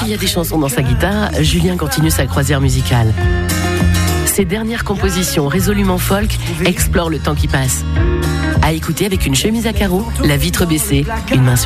qu'il y a des chansons dans sa guitare, Julien continue sa croisière musicale. Ses dernières compositions résolument folk explorent le temps qui passe. À écouter avec une chemise à carreaux, la vitre baissée, une main sur